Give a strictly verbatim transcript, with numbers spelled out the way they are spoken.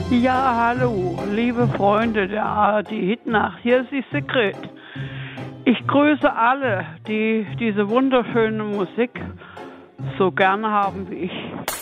Ja, hallo, liebe Freunde der A R D-Hitnacht, hier ist die Sigrid. Ich grüße alle, die diese wunderschöne Musik so gern haben wie ich.